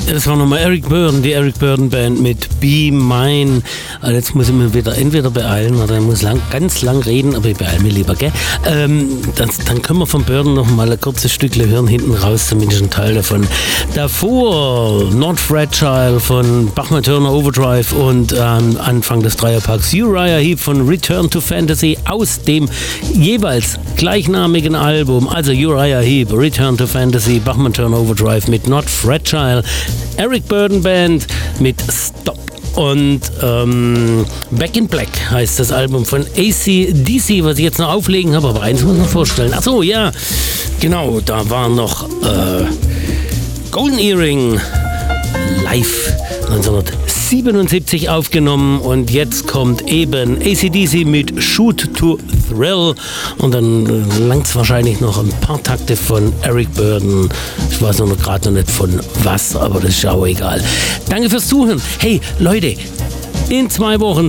Das war nochmal Eric Burdon, die Eric Burdon Band mit Be Mine. Also jetzt muss ich mir wieder entweder beeilen oder ich muss ganz lang reden, aber ich beeile mich lieber, gell? Dann können wir von Burdon nochmal ein kurzes Stückchen hören, hinten raus zumindest ein Teil davon. Davor Not Fragile von Bachman-Turner Overdrive und Anfang des Dreierpacks Uriah Heep von Return to Fantasy aus dem jeweils gleichnamigen Album. Also Uriah Heep, Return to Fantasy, Bachman-Turner Overdrive mit Not Fragile, Eric Burdon Band mit Stop und Back in Black heißt das Album von AC/DC, was ich jetzt noch auflegen habe, aber eins muss man vorstellen. Achso, ja, genau, da war noch Golden Earring live 1977 aufgenommen und jetzt kommt eben AC/DC mit Shoot to Thrill und dann langt's wahrscheinlich noch ein paar Takte von Eric Burdon. Ich weiß noch gerade noch nicht von was, aber das ist ja auch egal. Danke fürs Zuhören. Hey Leute, in 2 Wochen,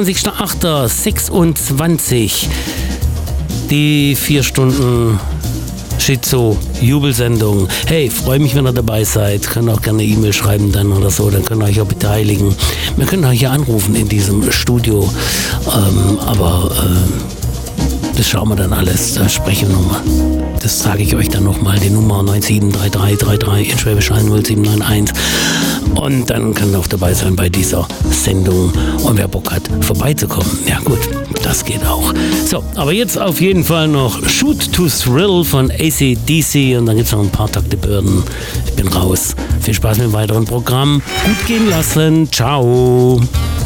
26.08.26, die 4 Stunden Schizo-Jubelsendung. Hey, freue mich, wenn ihr dabei seid. Könnt auch gerne E-Mail schreiben dann oder so, dann könnt ihr euch auch beteiligen. Wir können euch ja anrufen in diesem Studio, aber das schauen wir dann alles, da sprechen wir nochmal. Das sage ich euch dann nochmal, die Nummer 973333 in Schwäbisch Hall 0791. Und dann könnt ihr auch dabei sein bei dieser Sendung. Und wer Bock hat, vorbeizukommen, ja gut, das geht auch. So, aber jetzt auf jeden Fall noch Shoot to Thrill von AC/DC und dann gibt es noch ein paar Takte Burdon. Ich bin raus. Viel Spaß mit dem weiteren Programm. Gut gehen lassen. Ciao.